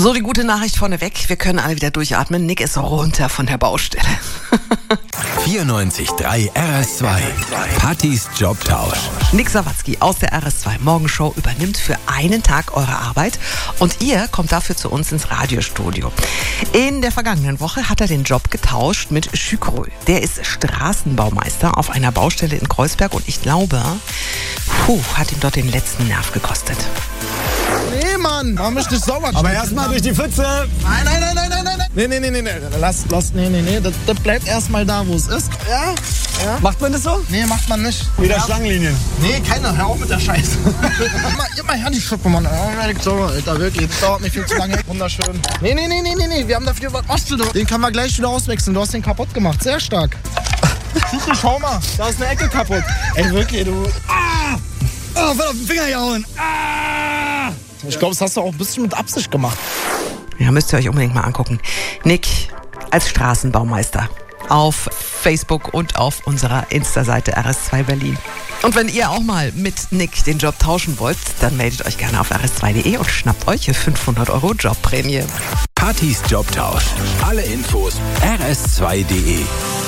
So, die gute Nachricht vorneweg. Wir können alle wieder durchatmen. Nick ist runter von der Baustelle. 94.3 RS2. Pattys Jobtausch. Nick Sawatzki aus der RS2 Morgenshow übernimmt für einen Tag eure Arbeit und ihr kommt dafür zu uns ins Radiostudio. In der vergangenen Woche hat er den Job getauscht mit Şükrü. Der ist Straßenbaumeister auf einer Baustelle in Kreuzberg und ich glaube, hat ihm dort den letzten Nerv gekostet. Nee, Mann, warum ist nicht sauber? Aber erstmal durch die Pfütze. Nein. Nee. Lass. Nee. Das bleibt erstmal da, wo es ist. Ja. Macht man das so? Nee, macht man nicht. Wieder Schlangenlinien. Nee, keiner. Hör auf mit der Scheiße. Gib mal her die Schuppe, Mann. Sauber, Alter, wirklich. Das dauert nicht viel zu lange. Wunderschön. Nee. Wir haben dafür, was machst du da? Den können wir gleich wieder auswechseln. Du hast den kaputt gemacht. Sehr stark. Schau mal. Da ist eine Ecke kaputt. Ey, wirklich, du. Oh, voll auf den Finger gehauen. Ich glaube, das hast du auch ein bisschen mit Absicht gemacht. Ja, müsst ihr euch unbedingt mal angucken. Nick als Straßenbaumeister auf Facebook und auf unserer Insta-Seite RS2 Berlin. Und wenn ihr auch mal mit Nick den Job tauschen wollt, dann meldet euch gerne auf rs2.de und schnappt euch 500 € Jobprämie. Pattys Jobtausch. Alle Infos rs2.de.